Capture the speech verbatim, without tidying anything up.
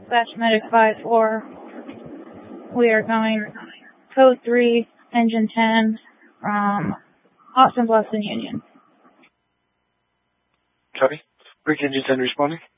slash medic five four. We are going code three, engine ten, from Austin Bluffs and Union. Copy. Bridge engine ten responding.